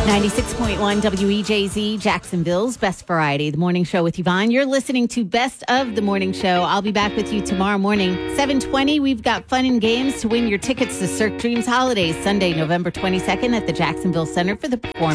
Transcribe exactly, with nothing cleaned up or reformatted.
ninety-six point one W E J Z, Jacksonville's Best Variety, the morning show with Yvonne. You're listening to Best of the Morning Show. I'll be back with you tomorrow morning, seven twenty. We've got fun and games to win your tickets to Cirque Dreams Holidays, Sunday, November twenty-second at the Jacksonville Center for the performance.